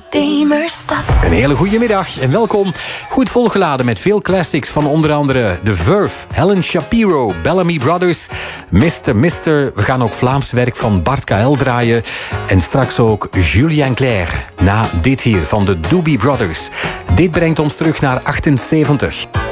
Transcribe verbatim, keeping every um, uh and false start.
Redeemerstad. Een hele goede middag en welkom. Goed volgeladen met veel classics van onder andere The Verve, Helen Shapiro, Bellamy Brothers, mister mister We gaan ook Vlaams werk van Bart K L draaien. En straks ook Julien Clerc. Na dit hier van de Doobie Brothers. Dit brengt ons terug naar achtenzeventig.